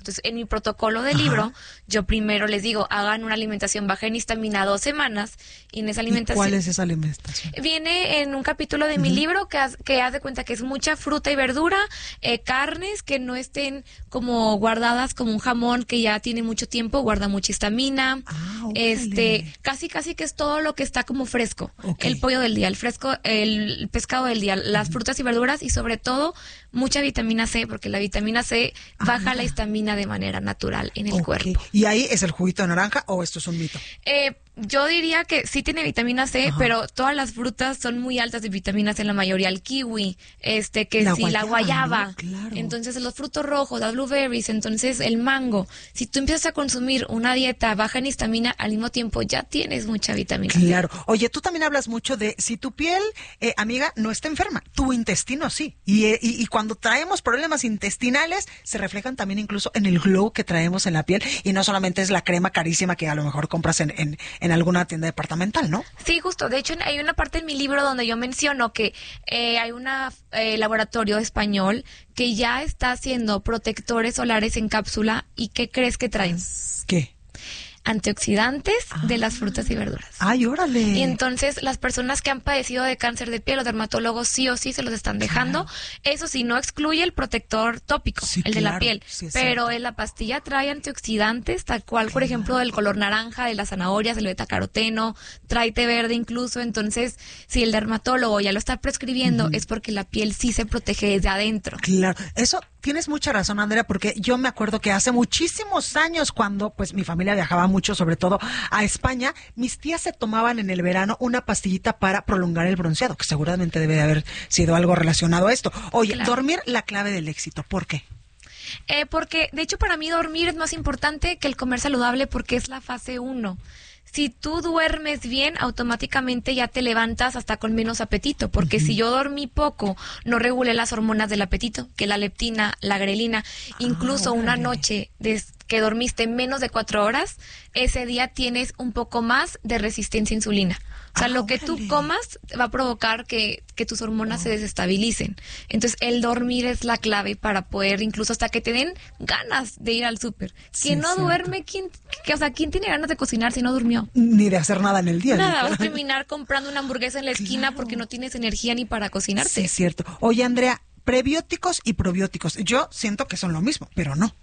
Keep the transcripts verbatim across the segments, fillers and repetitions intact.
Entonces, en mi protocolo de Ajá. libro, yo primero les digo, hagan una alimentación baja en histamina dos semanas, y en esa alimentación... ¿Y cuál es esa alimentación? Viene en un capítulo de Uh-huh. mi libro que, haz, que haz de cuenta que es mucha fruta y verdura, eh, carnes que no estén como guardadas como un jamón que ya tiene mucho tiempo, guarda mucha histamina, Ah, este, casi casi que es todo lo que está como fresco, okay. El pollo del día, el fresco, el pescado del día, las uh-huh. frutas y verduras, y sobre todo mucha vitamina C, porque la vitamina C baja ah. la histamina de manera natural en el okay. cuerpo. ¿Y ahí es el juguito de naranja o esto es un mito? Eh, yo diría que sí tiene vitamina C, ajá. pero todas las frutas son muy altas de vitaminas en la mayoría. El kiwi, este, que la sí, guayaba, la guayaba. ¿no? Claro. Entonces los frutos rojos, las blueberries, entonces el mango. Si tú empiezas a consumir una dieta baja en histamina, al mismo tiempo ya tienes mucha vitamina C. Claro. Oye, tú también hablas mucho de si tu piel, eh, amiga, no está enferma, tu intestino sí. Y, eh, y, y cuando traemos problemas intestinales, se reflejan también incluso en el glow que traemos en la piel. Y no solamente es la crema carísima que a lo mejor compras en, en, en alguna tienda departamental, ¿no? Sí, justo. De hecho, hay una parte en mi libro donde yo menciono que eh, hay un eh, laboratorio español que ya está haciendo protectores solares en cápsula. ¿Y qué crees que traen? ¿Qué? Antioxidantes ah. de las frutas y verduras. ¡Ay, órale! Y entonces las personas que han padecido de cáncer de piel, los dermatólogos sí o sí se los están dejando. Claro. Eso sí, no excluye el protector tópico, sí, el claro. de la piel. Sí, pero en la pastilla trae antioxidantes, tal cual, claro. por ejemplo, del color naranja, de las zanahorias, del betacaroteno, trae té verde incluso. Entonces, si el dermatólogo ya lo está prescribiendo, uh-huh. es porque la piel sí se protege desde adentro. Claro, eso tienes mucha razón, Andrea, porque yo me acuerdo que hace muchísimos años, cuando pues mi familia viajaba mucho, sobre todo a España, mis tías se tomaban en el verano una pastillita para prolongar el bronceado, que seguramente debe de haber sido algo relacionado a esto. Oye, claro. dormir, la clave del éxito, ¿por qué? Eh, porque, de hecho, para mí dormir es más importante que el comer saludable, porque es la fase uno. Si tú duermes bien, automáticamente ya te levantas hasta con menos apetito, porque uh-huh. si yo dormí poco, no regulé las hormonas del apetito, que la leptina, la grelina, incluso ah, una noche de que dormiste menos de cuatro horas, ese día tienes un poco más de resistencia a insulina. O sea, ah, lo que órale. tú comas va a provocar que, que tus hormonas oh. se desestabilicen. Entonces, el dormir es la clave para poder, incluso hasta que te den ganas de ir al súper. Sí, quien no cierto. duerme, ¿quién, que, o sea, ¿quién tiene ganas de cocinar si no durmió? Ni de hacer nada en el día. Nada, vas a terminar comprando una hamburguesa en la esquina claro. porque no tienes energía ni para cocinarte. Sí, es cierto. Oye, Andrea, prebióticos y probióticos. Yo siento que son lo mismo, pero no.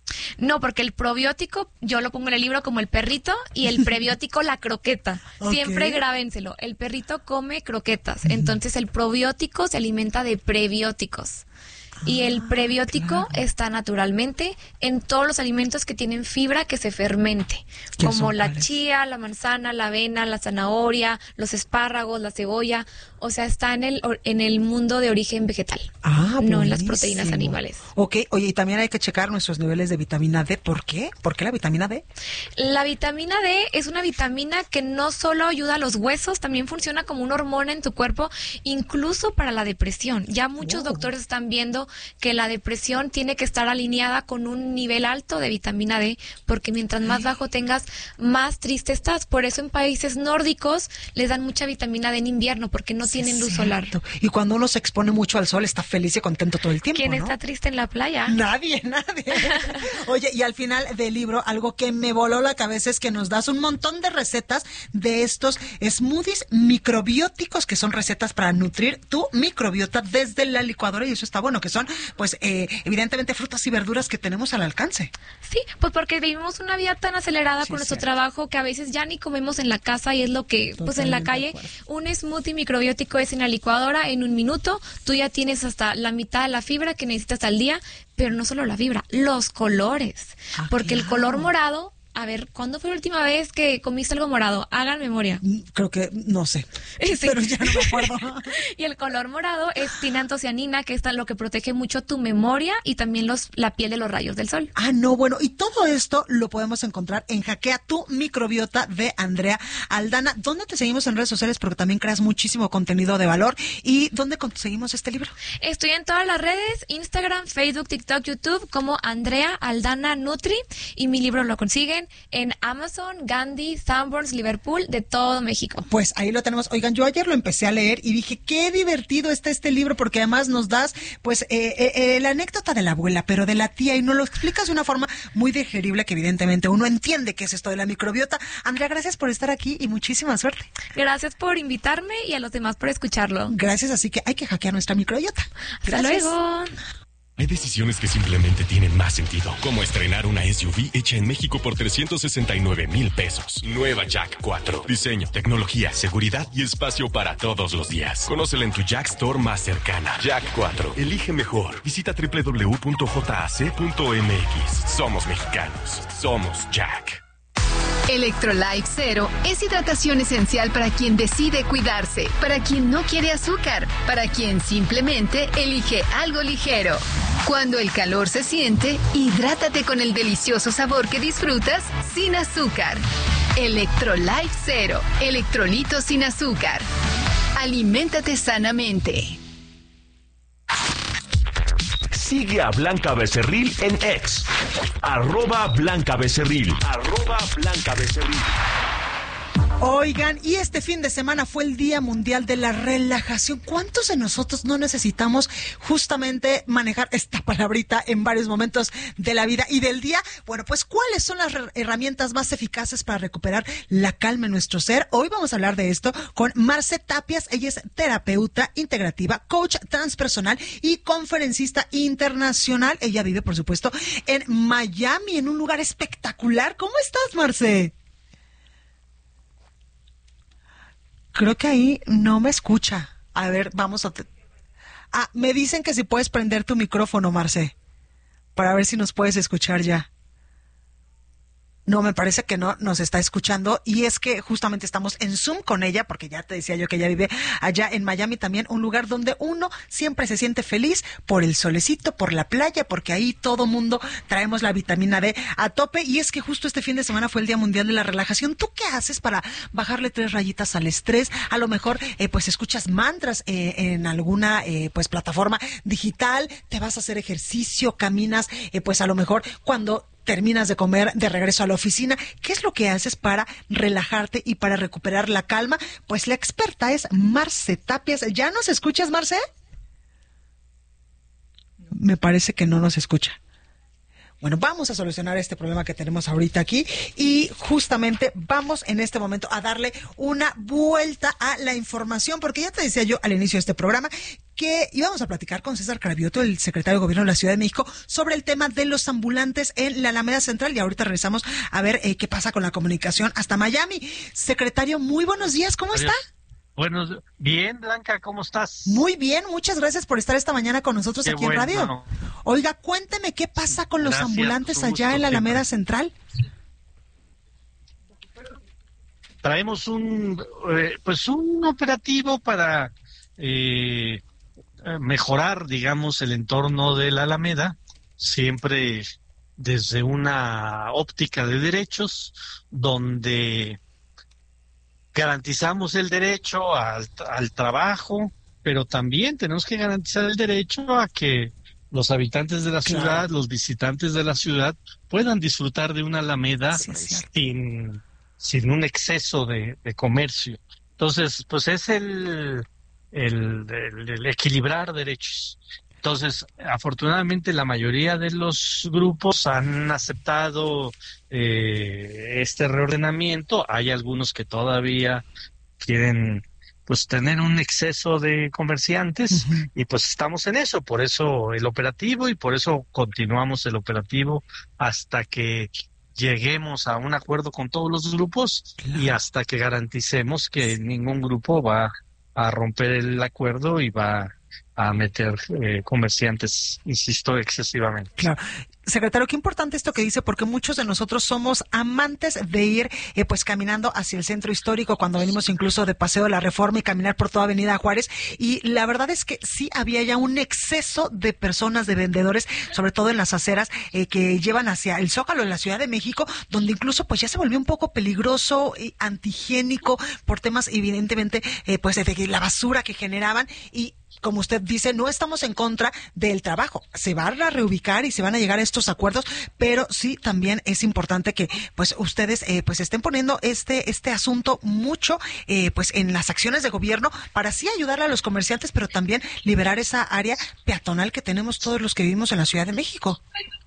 No, porque el probiótico, yo lo pongo en el libro como el perrito, y el prebiótico la croqueta. Okay. Siempre grábenselo. El perrito come croquetas, uh-huh. entonces el probiótico se alimenta de prebióticos. Y el prebiótico claro. está naturalmente en todos los alimentos que tienen fibra que se fermente, como la chía, la manzana, la avena, la zanahoria, los espárragos, la cebolla. O sea, está en el en el mundo de origen vegetal, ah, no buenísimo. en las proteínas animales. Ok, oye, y también hay que checar nuestros niveles de vitamina D. ¿Por qué? ¿Por qué la vitamina D? La vitamina D es una vitamina que no solo ayuda a los huesos, también funciona como una hormona en tu cuerpo, incluso para la depresión. Ya muchos wow. doctores están viendo que la depresión tiene que estar alineada con un nivel alto de vitamina D, porque mientras más bajo tengas, más triste estás. Por eso en países nórdicos les dan mucha vitamina D en invierno, porque no sí, tienen luz solar. Y cuando uno se expone mucho al sol, está feliz y contento todo el tiempo, ¿Quién ¿no? está triste en la playa? Nadie, nadie. Oye, y al final del libro, algo que me voló la cabeza es que nos das un montón de recetas de estos smoothies microbióticos, que son recetas para nutrir tu microbiota desde la licuadora, y eso está bueno, que son pues eh, evidentemente frutas y verduras que tenemos al alcance. Sí, pues porque vivimos una vida tan acelerada sí, con nuestro cierto. trabajo que a veces ya ni comemos en la casa, y es lo que Totalmente pues en la calle un smoothie microbiótico es en la licuadora en un minuto, tú ya tienes hasta la mitad de la fibra que necesitas al día, pero no solo la fibra, los colores, ah, porque claro. el color morado. A ver, ¿cuándo fue la última vez que comiste algo morado? Hagan memoria. Creo que, no sé, sí. pero ya no me acuerdo. Y el color morado es tiene antocianina, que es lo que protege mucho tu memoria y también los la piel de los rayos del sol. Ah, no, bueno, y todo esto lo podemos encontrar en Hackea tu microbiota de Andrea Aldana. ¿Dónde te seguimos en redes sociales? Porque también creas muchísimo contenido de valor. ¿Y dónde conseguimos este libro? Estoy en todas las redes, Instagram, Facebook, TikTok, YouTube, como Andrea Aldana Nutri, y mi libro lo consiguen en Amazon, Gandhi, Sanborns, Liverpool, de todo México. Pues ahí lo tenemos. Oigan, yo ayer lo empecé a leer y dije, qué divertido está este libro, porque además nos das, pues, eh, eh, eh, la anécdota de la abuela, pero de la tía, y nos lo explicas de una forma muy digerible que evidentemente uno entiende qué es esto de la microbiota. Andrea, gracias por estar aquí y muchísima suerte. Gracias por invitarme y a los demás por escucharlo. Gracias, así que hay que hackear nuestra microbiota. Hasta luego. Hay decisiones que simplemente tienen más sentido, como estrenar una S U V hecha en México por trescientos sesenta y nueve mil pesos. Nueva Jack cuatro. Diseño, tecnología, seguridad y espacio para todos los días. Conócela en tu Jack Store más cercana. Jack cuatro. Elige mejor. Visita doble u doble u doble u punto j a c punto m x. Somos mexicanos. Somos Jack. Electrolyte Zero es hidratación esencial para quien decide cuidarse, para quien no quiere azúcar, para quien simplemente elige algo ligero. Cuando el calor se siente, hidrátate con el delicioso sabor que disfrutas sin azúcar. Electrolyte Zero, electrolitos sin azúcar. Aliméntate sanamente. Sigue a Blanca Becerril en X. Arroba Blanca Becerril. Arroba Blanca Becerril. Oigan, y este fin de semana fue el Día Mundial de la Relajación. ¿Cuántos de nosotros no necesitamos justamente manejar esta palabrita en varios momentos de la vida y del día? Bueno, pues, ¿cuáles son las herramientas más eficaces para recuperar la calma en nuestro ser? Hoy vamos a hablar de esto con Marce Tapias. Ella es terapeuta integrativa, coach transpersonal y conferencista internacional. Ella vive, por supuesto, en Miami, en un lugar espectacular. ¿Cómo estás, Marce? Creo que ahí no me escucha. A ver, vamos a... Te... Ah, me dicen que si puedes prender tu micrófono, Marce, para ver si nos puedes escuchar ya. No, me parece que no nos está escuchando, y es que justamente estamos en Zoom con ella, porque ya te decía yo que ella vive allá en Miami también, un lugar donde uno siempre se siente feliz por el solecito, por la playa, porque ahí todo mundo traemos la vitamina D a tope. Y es que justo este fin de semana fue el Día Mundial de la Relajación. ¿Tú qué haces para bajarle tres rayitas al estrés? A lo mejor eh, pues escuchas mantras eh, en alguna eh, pues plataforma digital, te vas a hacer ejercicio, caminas, eh, pues a lo mejor cuando terminas de comer de regreso a la oficina. ¿Qué es lo que haces para relajarte y para recuperar la calma? Pues la experta es Marce Tapias. ¿Ya nos escuchas, Marce? Me parece que no nos escucha. Bueno, vamos a solucionar este problema que tenemos ahorita aquí, y justamente vamos en este momento a darle una vuelta a la información, porque ya te decía yo al inicio de este programa que íbamos a platicar con César Cravioto, el secretario de Gobierno de la Ciudad de México, sobre el tema de los ambulantes en la Alameda Central, y ahorita regresamos a ver eh, qué pasa con la comunicación hasta Miami. Secretario, muy buenos días, ¿cómo Adiós. está? Bueno, bien, Blanca, ¿cómo estás? Muy bien, muchas gracias por estar esta mañana con nosotros Qué aquí bueno. en radio. Oiga, cuénteme qué pasa con los Gracias, ambulantes un allá gusto en la Alameda siempre. Central. Traemos un, eh, pues un operativo para eh, mejorar, digamos, el entorno de la Alameda, siempre desde una óptica de derechos, donde garantizamos el derecho al, al trabajo, pero también tenemos que garantizar el derecho a que los habitantes de la Claro. ciudad, los visitantes de la ciudad, puedan disfrutar de una alameda Sí, es cierto. sin, sin un exceso de, de comercio. Entonces, pues es el, el, el- el equilibrar derechos. Entonces, afortunadamente la mayoría de los grupos han aceptado eh, este reordenamiento. Hay algunos que todavía quieren pues tener un exceso de comerciantes, Ujú. y pues estamos en eso, por eso el operativo y por eso continuamos el operativo hasta que lleguemos a un acuerdo con todos los grupos Claro. y hasta que garanticemos que ningún grupo va a romper el acuerdo y va a meter eh, comerciantes, insisto, excesivamente. Claro. Secretario, qué importante esto que dice, porque muchos de nosotros somos amantes de ir eh, pues caminando hacia el centro histórico, cuando venimos incluso de Paseo de la Reforma, y caminar por toda Avenida Juárez, y la verdad es que sí había ya un exceso de personas, de vendedores, sobre todo en las aceras, eh, que llevan hacia el Zócalo de la Ciudad de México, donde incluso pues ya se volvió un poco peligroso y antihigiénico por temas evidentemente eh, pues de la basura que generaban. Y como usted dice, no estamos en contra del trabajo. Se van a reubicar y se van a llegar a estos acuerdos, pero sí también es importante que pues ustedes eh, pues estén poniendo este este asunto mucho eh, pues en las acciones de gobierno para así ayudar a los comerciantes, pero también liberar esa área peatonal que tenemos todos los que vivimos en la Ciudad de México.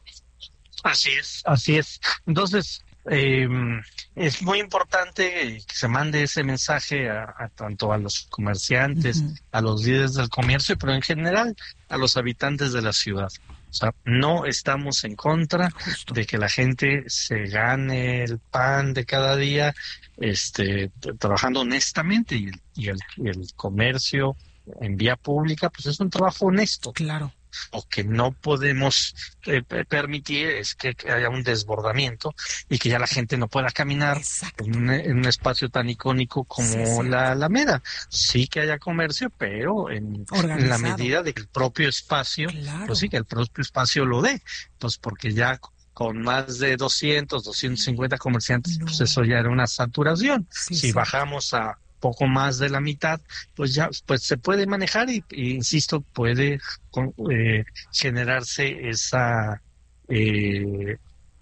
Así es, así es. Entonces, eh, es muy importante que se mande ese mensaje a, a tanto a los comerciantes, uh-huh. a los líderes del comercio, pero en general a los habitantes de la ciudad. O sea, no estamos en contra Justo. de que la gente se gane el pan de cada día, este, trabajando honestamente, y, y, el, y el comercio en vía pública, pues es un trabajo honesto. Claro. Lo que no podemos eh, permitir es que, que haya un desbordamiento y que ya la gente no pueda caminar en un, en un espacio tan icónico como sí, sí. la Alameda. Sí que haya comercio, pero en, en la medida de que el propio espacio, claro. pues sí, que el propio espacio lo dé. Pues porque ya con más de doscientos, doscientos cincuenta comerciantes, no. pues eso ya era una saturación. Sí, si sí. bajamos a poco más de la mitad, pues ya pues se puede manejar y, y insisto, puede eh, generarse esa eh,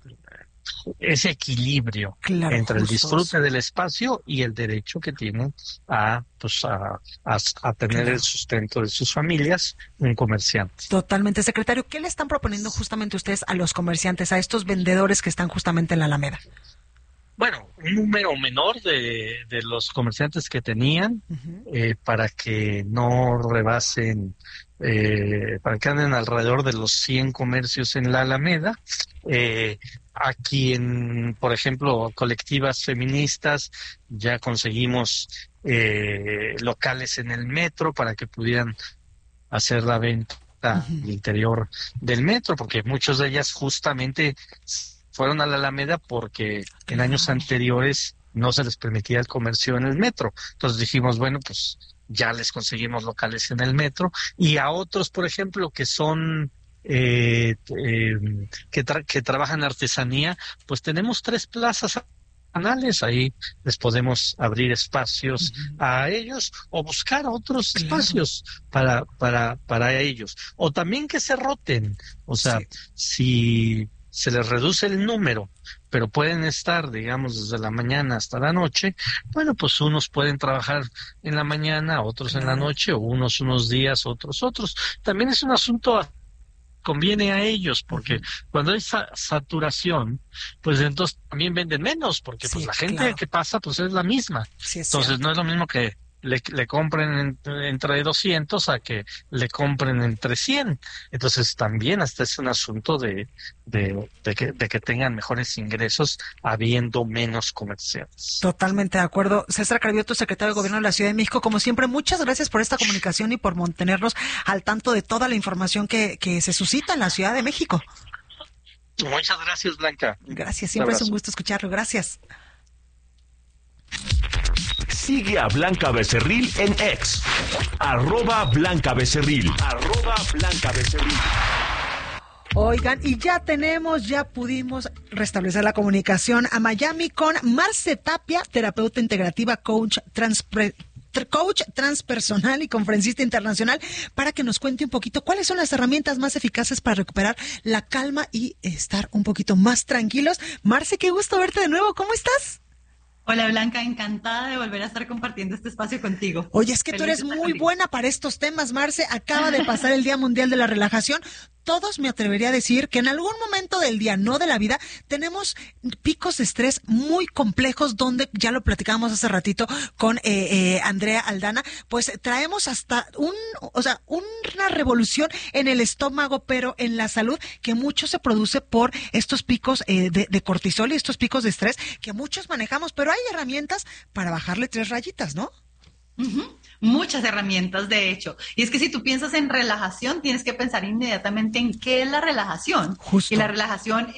ese equilibrio claro, entre justos. el disfrute del espacio y el derecho que tienen a pues a, a, a tener claro. el sustento de sus familias, un comerciante. Totalmente, secretario. ¿Qué le están proponiendo justamente ustedes a los comerciantes, a estos vendedores que están justamente en la Alameda? Bueno, un número menor de, de los comerciantes que tenían uh-huh. eh, para que no rebasen, eh, para que anden alrededor de los cien comercios en la Alameda. Eh, aquí, en, por ejemplo, colectivas feministas, ya conseguimos eh, locales en el metro para que pudieran hacer la venta uh-huh. al interior del metro, porque muchas de ellas justamente fueron a la Alameda porque en años anteriores no se les permitía el comercio en el metro. Entonces dijimos, bueno, pues ya les conseguimos locales en el metro. Y a otros, por ejemplo, que son eh, eh, que, tra- que trabajan artesanía, pues tenemos tres plazas canales, ahí les podemos abrir espacios uh-huh. a ellos o buscar otros claro. espacios para para para ellos, o también que se roten. O sea, sí. si se les reduce el número, pero pueden estar, digamos, desde la mañana hasta la noche, bueno, pues unos pueden trabajar en la mañana, otros en la noche, o unos unos días, otros otros. También es un asunto, conviene a ellos, porque uh-huh. cuando hay sa- saturación, pues entonces también venden menos, porque sí, pues la gente claro. que pasa, pues es la misma. Sí, es entonces cierto. No es lo mismo que Le, le compren en, entre doscientos a que le compren entre cien. Entonces también hasta es un asunto de, de, de, que, de que tengan mejores ingresos habiendo menos comerciantes. Totalmente de acuerdo. César Cravioto, secretario de Gobierno de la Ciudad de México, como siempre, muchas gracias por esta comunicación y por mantenernos al tanto de toda la información que, que se suscita en la Ciudad de México. Muchas gracias, Blanca. Gracias, siempre es un gusto escucharlo. Gracias. Sigue a Blanca Becerril en X, arroba Blanca Becerril, arroba Blanca Becerril. Oigan, y ya tenemos, ya pudimos restablecer la comunicación a Miami con Marce Tapia, terapeuta integrativa, coach transpre- coach transpersonal y conferencista internacional, para que nos cuente un poquito cuáles son las herramientas más eficaces para recuperar la calma y estar un poquito más tranquilos. Marce, qué gusto verte de nuevo, ¿cómo estás? Hola Blanca, encantada de volver a estar compartiendo este espacio contigo. Oye, es que Feliz tú eres muy contigo. buena para estos temas, Marce. Acaba de pasar el Día Mundial de la Relajación. Todos, me atrevería a decir que en algún momento del día, no de la vida, tenemos picos de estrés muy complejos, donde ya lo platicábamos hace ratito con eh, eh, Andrea Aldana, pues traemos hasta un, o sea, una revolución en el estómago, pero en la salud, que mucho se produce por estos picos eh, de, de cortisol y estos picos de estrés que muchos manejamos, pero hay herramientas para bajarle tres rayitas, ¿no? Uh-huh. Muchas herramientas, de hecho. Y es que si tú piensas en relajación, tienes que pensar inmediatamente en qué es la relajación. Justo. Y la relajación es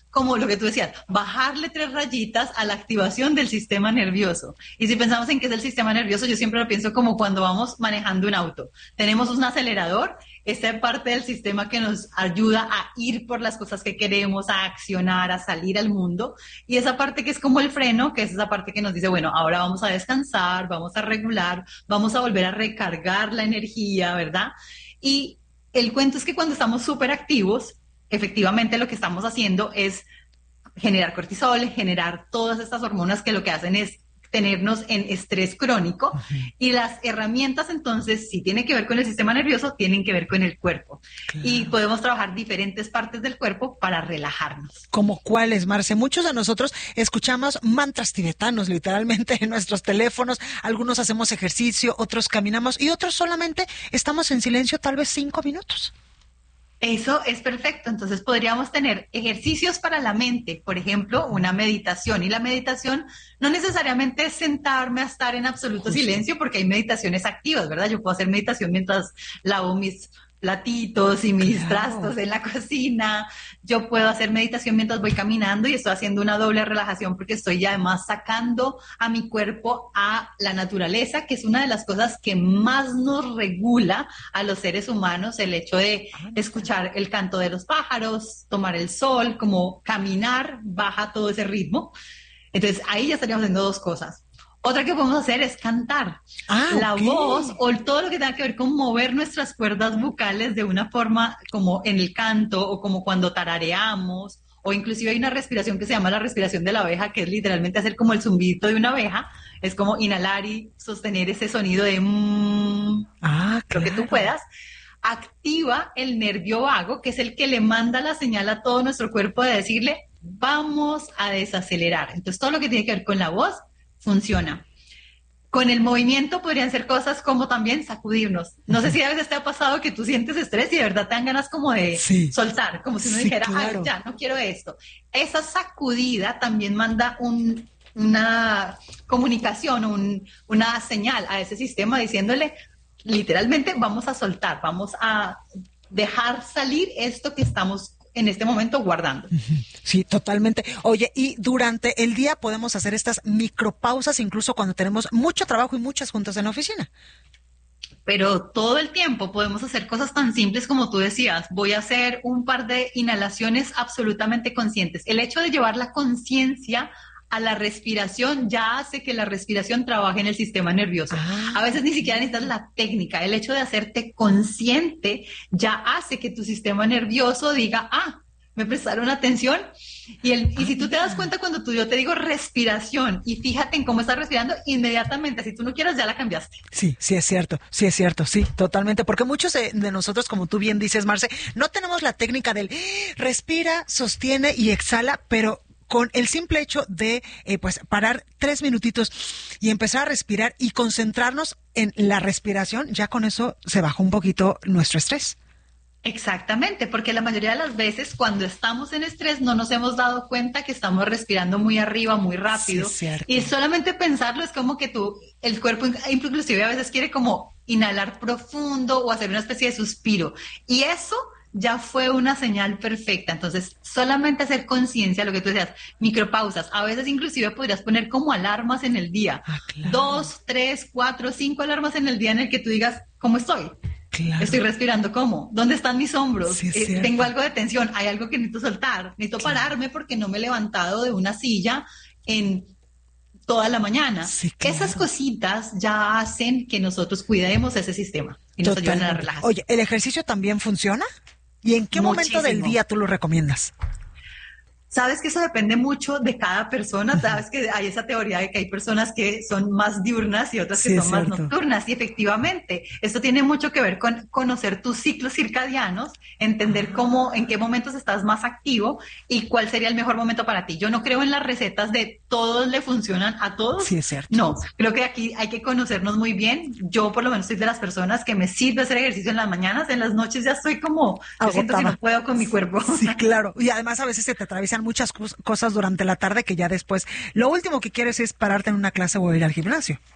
como lo que tú decías, bajarle tres rayitas a la activación del sistema nervioso. Y si pensamos en qué es el sistema nervioso, yo siempre lo pienso como cuando vamos manejando un auto. Tenemos un acelerador, esta es parte del sistema que nos ayuda a ir por las cosas que queremos, a accionar, a salir al mundo. Y esa parte que es como el freno, que es esa parte que nos dice, bueno, ahora vamos a descansar, vamos a regular, vamos a volver a recargar la energía, ¿verdad? Y el cuento es que cuando estamos súper activos, efectivamente lo que estamos haciendo es generar cortisol, generar todas estas hormonas que lo que hacen es tenernos en estrés crónico. Uh-huh. Y las herramientas entonces, si tienen que ver con el sistema nervioso, tienen que ver con el cuerpo. Claro. Y podemos trabajar diferentes partes del cuerpo para relajarnos. ¿Como cuáles, Marce? Muchos de nosotros escuchamos mantras tibetanos literalmente en nuestros teléfonos, algunos hacemos ejercicio, otros caminamos y otros solamente estamos en silencio tal vez cinco minutos. Eso es perfecto. Entonces podríamos tener ejercicios para la mente, por ejemplo, una meditación. Y la meditación no necesariamente es sentarme a estar en absoluto silencio, porque hay meditaciones activas, ¿verdad? Yo puedo hacer meditación mientras lavo mis platitos y mis claro. trastos en la cocina. Yo puedo hacer meditación mientras voy caminando y estoy haciendo una doble relajación porque estoy además sacando a mi cuerpo a la naturaleza, que es una de las cosas que más nos regula a los seres humanos, el hecho de escuchar el canto de los pájaros, tomar el sol, como caminar, baja todo ese ritmo. Entonces ahí ya estaríamos haciendo dos cosas. Otra que podemos hacer es cantar. Ah, la okay. voz o todo lo que tenga que ver con mover nuestras cuerdas vocales de una forma como en el canto o como cuando tarareamos, o inclusive hay una respiración que se llama la respiración de la abeja, que es literalmente hacer como el zumbidito de una abeja. Es como inhalar y sostener ese sonido de mmm, ah, claro. lo que tú puedas. Activa el nervio vago, que es el que le manda la señal a todo nuestro cuerpo de decirle, vamos a desacelerar. Entonces todo lo que tiene que ver con la voz funciona. Con el movimiento podrían ser cosas como también sacudirnos. No sé si a veces te ha pasado que tú sientes estrés y de verdad te dan ganas como de sí. soltar, como si uno sí, dijera, claro. ay, ya, no quiero esto. Esa sacudida también manda un, una comunicación, un, una señal a ese sistema diciéndole, literalmente, vamos a soltar, vamos a dejar salir esto que estamos en este momento guardando. Sí, totalmente. Oye, y durante el día podemos hacer estas micropausas incluso cuando tenemos mucho trabajo y muchas juntas en la oficina. Pero todo el tiempo podemos hacer cosas tan simples como tú decías. Voy a hacer un par de inhalaciones absolutamente conscientes. El hecho de llevar la conciencia a la respiración ya hace que la respiración trabaje en el sistema nervioso. Ah. A veces ni siquiera necesitas la técnica. El hecho de hacerte consciente ya hace que tu sistema nervioso diga, ah, me prestaron atención. Y, el, y si tú te das cuenta cuando tú, yo te digo respiración y fíjate en cómo estás respirando, inmediatamente, si tú no quieres, ya la cambiaste. Sí, sí es cierto, sí es cierto, sí, totalmente. Porque muchos de, de nosotros, como tú bien dices, Marce, no tenemos la técnica del respira, sostiene y exhala, pero con el simple hecho de eh, pues parar tres minutitos y empezar a respirar y concentrarnos en la respiración, ya con eso se bajó un poquito nuestro estrés. Exactamente, porque la mayoría de las veces cuando estamos en estrés no nos hemos dado cuenta que estamos respirando muy arriba, muy rápido. Sí, es cierto. Y solamente pensarlo es como que tú, el cuerpo inclusive a veces quiere como inhalar profundo o hacer una especie de suspiro. Y eso ya fue una señal perfecta. Entonces, solamente hacer conciencia, lo que tú decías, micropausas. A veces inclusive podrías poner como alarmas en el día. Ah, claro. Dos, tres, cuatro, cinco alarmas en el día en el que tú digas, ¿cómo estoy? Claro. Estoy respirando, ¿cómo? ¿Dónde están mis hombros? Sí, eh, tengo algo de tensión, hay algo que necesito soltar. Necesito claro. pararme porque no me he levantado de una silla en toda la mañana. Sí, claro. Esas cositas ya hacen que nosotros cuidemos ese sistema y nos ayudan a la relajación. Oye, ¿el ejercicio también funciona? ¿Y en qué Muchísimo. momento del día tú lo recomiendas? Sabes que eso depende mucho de cada persona. Sabes que hay esa teoría de que hay personas que son más diurnas y otras que sí, son más nocturnas. Y efectivamente, esto tiene mucho que ver con conocer tus ciclos circadianos, entender cómo, en qué momentos estás más activo y cuál sería el mejor momento para ti. Yo no creo en las recetas de todos le funcionan a todos. Sí, es cierto. No, creo que aquí hay que conocernos muy bien. Yo por lo menos soy de las personas que me sirve hacer ejercicio en las mañanas. En las noches ya estoy como, yo siento que no puedo con mi cuerpo. Sí, claro. Y además a veces se te atraviesan muchas cosas durante la tarde que ya después lo último que quieres es pararte en una clase o ir al gimnasio.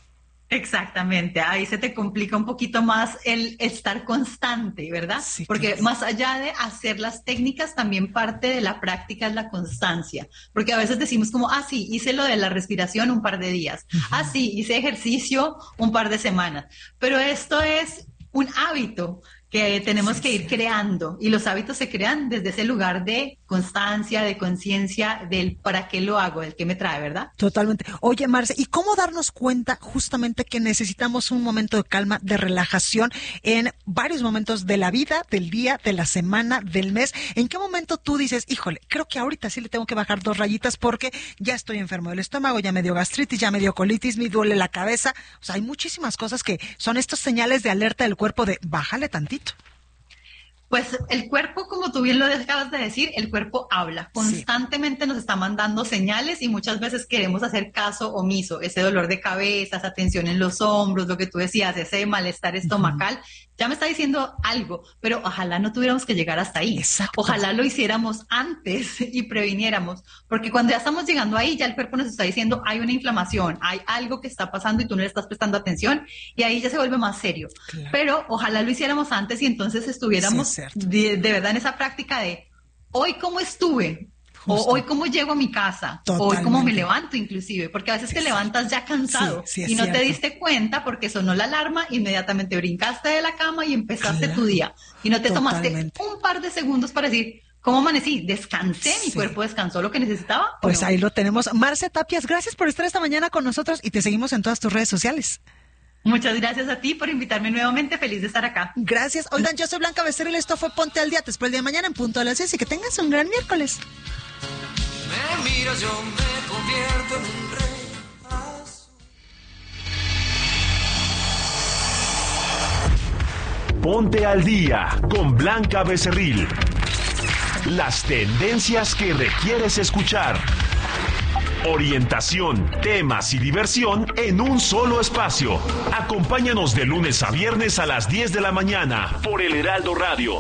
Exactamente, ahí se te complica un poquito más el estar constante, ¿verdad? Sí, porque claro. más allá de hacer las técnicas, también parte de la práctica es la constancia, porque a veces decimos como, ah, sí, hice lo de la respiración un par de días, uh-huh. ah, sí, hice ejercicio un par de semanas, pero esto es un hábito que tenemos sí, que ir sí. creando, y los hábitos se crean desde ese lugar de constancia, de conciencia, del para qué lo hago, del qué me trae, ¿verdad? Totalmente. Oye, Marce, ¿y cómo darnos cuenta justamente que necesitamos un momento de calma, de relajación en varios momentos de la vida, del día, de la semana, del mes? ¿En qué momento tú dices, híjole, creo que ahorita sí le tengo que bajar dos rayitas porque ya estoy enfermo del estómago, ya me dio gastritis, ya me dio colitis, me duele la cabeza? O sea, hay muchísimas cosas que son estos señales de alerta del cuerpo de bájale tantito. Pues el cuerpo, como tú bien lo acabas de decir, el cuerpo habla, constantemente sí. nos está mandando señales y muchas veces queremos hacer caso omiso, ese dolor de cabeza, esa tensión en los hombros, lo que tú decías, ese malestar estomacal, uh-huh. ya me está diciendo algo, pero ojalá no tuviéramos que llegar hasta ahí, Exacto. ojalá lo hiciéramos antes y previniéramos, porque cuando ya estamos llegando ahí, ya el cuerpo nos está diciendo hay una inflamación, hay algo que está pasando y tú no le estás prestando atención y ahí ya se vuelve más serio, claro. pero ojalá lo hiciéramos antes y entonces estuviéramos sí, De, de verdad en esa práctica de hoy cómo estuve, Justo. o hoy cómo llego a mi casa, Totalmente. hoy cómo me levanto inclusive, porque a veces te levantas ya cansado sí, sí, y no cierto. te diste cuenta porque sonó la alarma, inmediatamente brincaste de la cama y empezaste claro. tu día y no te Totalmente. tomaste un par de segundos para decir ¿cómo amanecí? ¿Descansé? ¿Mi sí. cuerpo descansó lo que necesitaba? Pues no? ahí lo tenemos. Marce Tapias, gracias por estar esta mañana con nosotros y te seguimos en todas tus redes sociales. Muchas gracias a ti por invitarme nuevamente. Feliz de estar acá. Gracias. Oigan, yo soy Blanca Becerril. Esto fue Ponte al Día. Te espero el día de mañana en punto a las seis y que tengas un gran miércoles. Me miras, yo me convierto en un rey. Ponte al Día con Blanca Becerril. Las tendencias que requieres escuchar. Orientación, temas y diversión en un solo espacio. Acompáñanos de lunes a viernes a las diez de la mañana por el Heraldo Radio.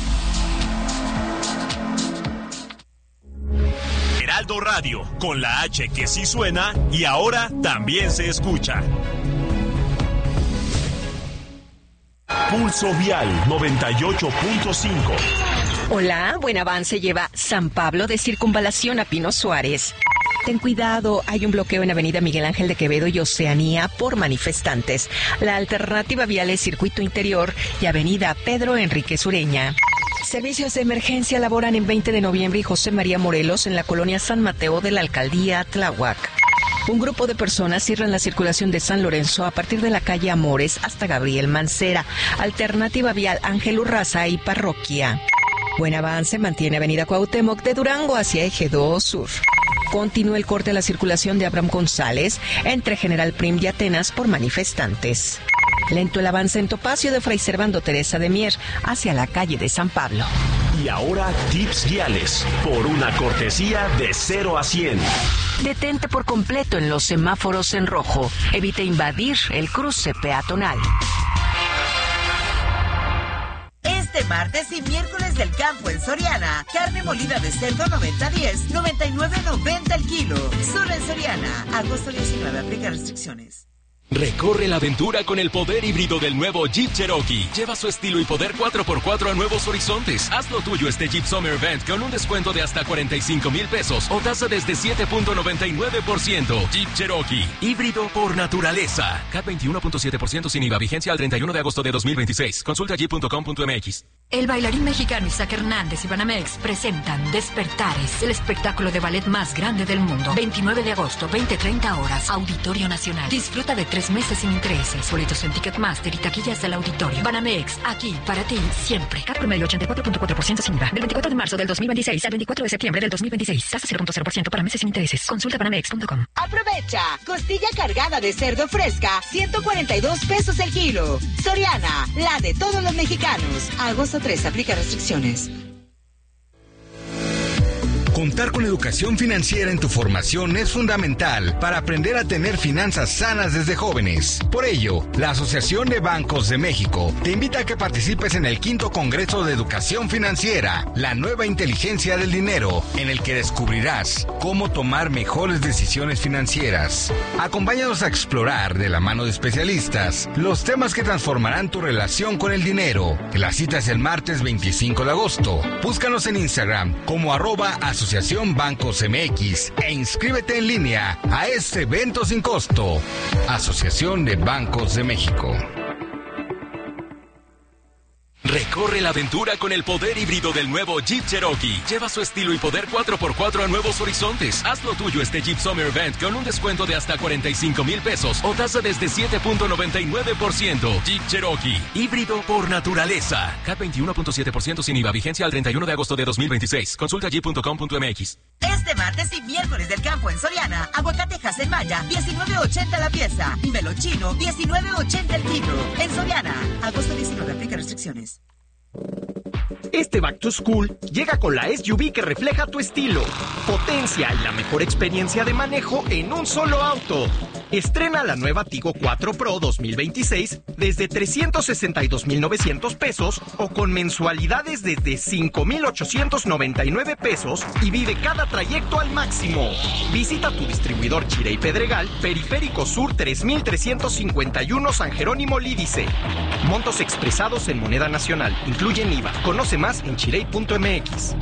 Heraldo Radio, con la H que sí suena y ahora también se escucha. Pulso Vial noventa y ocho punto cinco. Hola, buen avance lleva San Pablo de Circunvalación a Pino Suárez. Ten cuidado, hay un bloqueo en Avenida Miguel Ángel de Quevedo y Oceanía por manifestantes. La alternativa vial es Circuito Interior y Avenida Pedro Enríquez Ureña. Servicios de emergencia laboran en veinte de noviembre y José María Morelos en la colonia San Mateo de la alcaldía Tláhuac. Un grupo de personas cierran la circulación de San Lorenzo a partir de la calle Amores hasta Gabriel Mancera. Alternativa vial Ángel Urraza y Parroquia. Buen avance mantiene Avenida Cuauhtémoc de Durango hacia Eje dos Sur. Continúa el corte a la circulación de Abraham González entre General Prim y Atenas por manifestantes. Lento el avance en Topacio de Fray Servando Teresa de Mier hacia la calle de San Pablo. Y ahora tips viales por una cortesía de cero a cien. Detente por completo en los semáforos en rojo. Evite invadir el cruce peatonal. Este martes y miércoles del campo en Soriana. Carne molida de cerdo noventa diez, noventa y nueve noventa el kilo. Solo en Soriana. Agosto diecinueve. Aplica restricciones. Recorre la aventura con el poder híbrido del nuevo Jeep Cherokee. Lleva su estilo y poder cuatro por cuatro a nuevos horizontes. Haz lo tuyo este Jeep Summer Event con un descuento de hasta cuarenta y cinco mil pesos o tasa desde siete punto noventa y nueve por ciento. Jeep Cherokee, híbrido por naturaleza. C A T veintiuno punto siete por ciento sin I V A, vigencia al treinta y uno de agosto de dos mil veintiséis. Consulta jeep punto com punto m x. El bailarín mexicano Isaac Hernández y Banamex presentan Despertares, el espectáculo de ballet más grande del mundo. veintinueve de agosto, veinte treinta horas, Auditorio Nacional. Disfruta de tres meses sin intereses. Boletos en Ticketmaster y taquillas del auditorio. Banamex, aquí, para ti, siempre. C A T promedio ochenta y cuatro punto cuatro por ciento sin I V A. Del veinticuatro de marzo del dos mil veintiséis al veinticuatro de septiembre del dos mil veintiséis. Tasa cero punto cero por ciento para meses sin intereses. Consulta banamex punto com. Aprovecha. Costilla cargada de cerdo fresca, ciento cuarenta y dos pesos el kilo. Soriana, la de todos los mexicanos. Agosto tres, aplica restricciones. Contar con educación financiera en tu formación es fundamental para aprender a tener finanzas sanas desde jóvenes. Por ello, la Asociación de Bancos de México te invita a que participes en el quinto Congreso de Educación Financiera, la nueva inteligencia del dinero, en el que descubrirás cómo tomar mejores decisiones financieras. Acompáñanos a explorar, de la mano de especialistas, los temas que transformarán tu relación con el dinero. La cita es el martes veinticinco de agosto. Búscanos en Instagram como arroba Asociación Bancos M X e inscríbete en línea a este evento sin costo. Asociación de Bancos de México. Recorre la aventura con el poder híbrido del nuevo Jeep Cherokee. Lleva su estilo y poder cuatro por cuatro a nuevos horizontes. Haz lo tuyo este Jeep Summer Event con un descuento de hasta cuarenta y cinco mil pesos o tasa desde siete punto noventa y nueve por ciento. Jeep Cherokee, híbrido por naturaleza. C A T veintiuno punto siete por ciento sin I V A, vigencia al treinta y uno de agosto de dos mil veintiséis. Consulta jeep punto com punto m x. Este martes y miércoles del campo en Soriana, aguacatejas en Maya, diecinueve ochenta la pieza. Melochino, diecinueve ochenta el kilo. En Soriana, agosto diecinueve, aplica restricciones. Este Back to School llega con la S U V que refleja tu estilo, potencia y la mejor experiencia de manejo en un solo auto. Estrena la nueva Tigo cuatro Pro dos mil veintiséis desde trescientos sesenta y dos mil novecientos pesos o con mensualidades desde cinco mil ochocientos noventa y nueve pesos y vive cada trayecto al máximo. Visita tu distribuidor Chirey Pedregal, Periférico Sur tres mil trescientos cincuenta y uno San Jerónimo Lídice. Montos expresados en moneda nacional, incluyen I V A. Conoce más en chirey punto m x.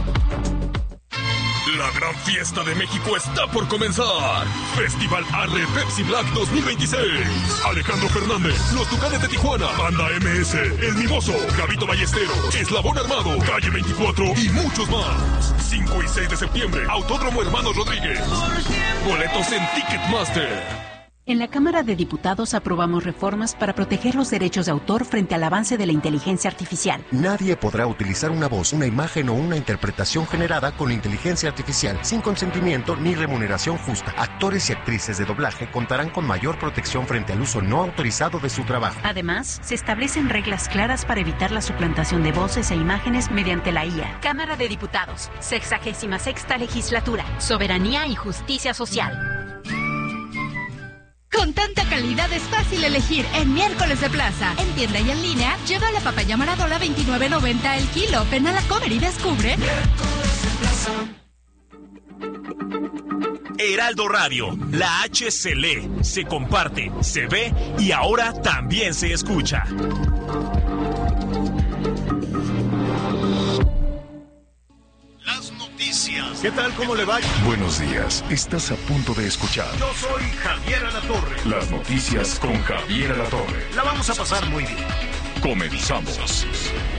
La gran fiesta de México está por comenzar. Festival Arre Pepsi Black dos mil veintiséis. Alejandro Fernández, Los Tucanes de Tijuana, Banda M S, El Mimoso, Gabito Ballesteros, Eslabón Armado, Calle veinticuatro y muchos más. cinco y seis de septiembre, Autódromo Hermanos Rodríguez. Boletos en Ticketmaster. En la Cámara de Diputados aprobamos reformas para proteger los derechos de autor frente al avance de la inteligencia artificial. Nadie podrá utilizar una voz, una imagen o una interpretación generada con inteligencia artificial sin consentimiento ni remuneración justa. Actores y actrices de doblaje contarán con mayor protección frente al uso no autorizado de su trabajo. Además, se establecen reglas claras para evitar la suplantación de voces e imágenes mediante la I A. Cámara de Diputados, sexagésima sexta legislatura, soberanía y justicia social. Con tanta calidad es fácil elegir en Miércoles de Plaza. En tienda y en línea, lleva la papaya Maradona veintinueve noventa el kilo. Ven a la Comer y descubre. Heraldo Radio, la H se lee, se comparte, se ve y ahora también se escucha. Las noticias. ¿Qué tal? ¿Cómo le va? Buenos días. Estás a punto de escuchar. Yo soy Javier Alatorre. Las noticias con Javier Alatorre. La vamos a pasar muy bien. Comenzamos.